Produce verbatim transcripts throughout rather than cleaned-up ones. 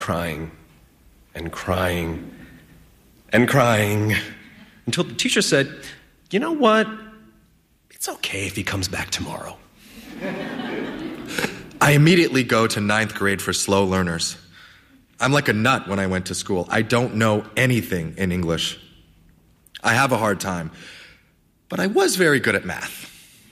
crying and crying and crying until the teacher said, "You know what? It's okay if he comes back tomorrow." I immediately go to ninth grade for slow learners. I'm like a nut when I went to school. I don't know anything in English. I have a hard time, but I was very good at math.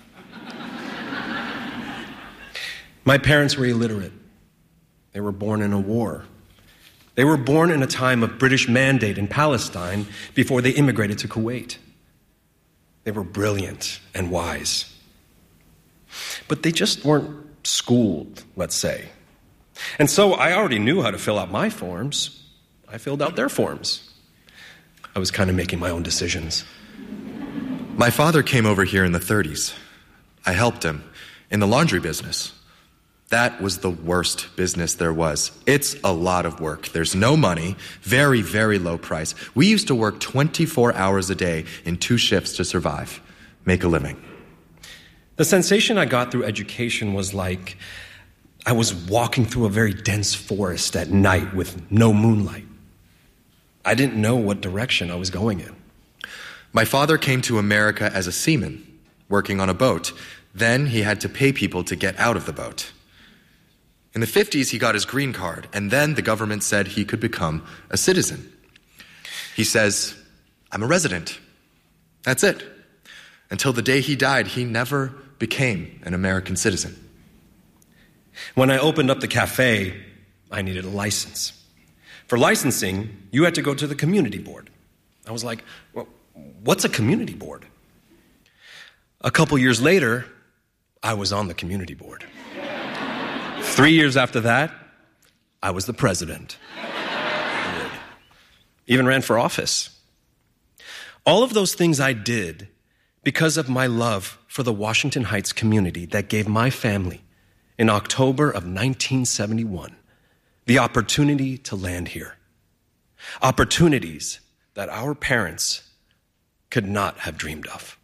My parents were illiterate. They were born in a war. They were born in a time of British mandate in Palestine before they immigrated to Kuwait. They were brilliant and wise. But they just weren't schooled, let's say. And so I already knew how to fill out my forms. I filled out their forms. I was kind of making my own decisions. My father came over here in the thirties. I helped him in the laundry business. That was the worst business there was. It's a lot of work. There's no money, very, very low price. We used to work twenty-four hours a day in two shifts to survive, make a living. The sensation I got through education was like I was walking through a very dense forest at night with no moonlight. I didn't know what direction I was going in. My father came to America as a seaman, working on a boat. Then he had to pay people to get out of the boat. In the fifties, he got his green card, and then the government said he could become a citizen. He says, "I'm a resident." That's it. Until the day he died, he never became an American citizen. When I opened up the cafe, I needed a license. For licensing, you had to go to the community board. I was like, well, what's a community board? A couple years later, I was on the community board. Three years after that, I was the president. Even ran for office. All of those things I did because of my love for the Washington Heights community that gave my family, in October of nineteen seventy-one, the opportunity to land here. Opportunities that our parents could not have dreamed of.